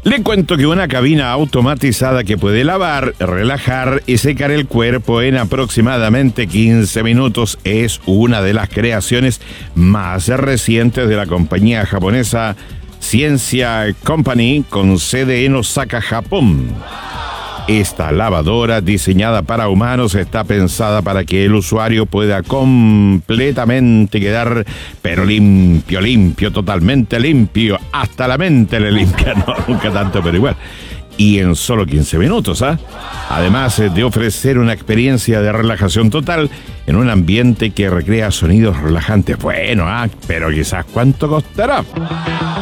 Le cuento que una cabina automatizada que puede lavar, relajar y secar el cuerpo en aproximadamente 15 minutos es una de las creaciones más recientes de la compañía japonesa Ciencia Company con sede en Osaka, Japón. Esta lavadora diseñada para humanos está pensada para que el usuario pueda completamente quedar, pero limpio, totalmente limpio, hasta la mente le limpia, no, nunca tanto, pero igual. Y en solo 15 minutos, ¿ah? Además de ofrecer una experiencia de relajación total en un ambiente que recrea sonidos relajantes. Bueno, pero quizás ¿cuánto costará?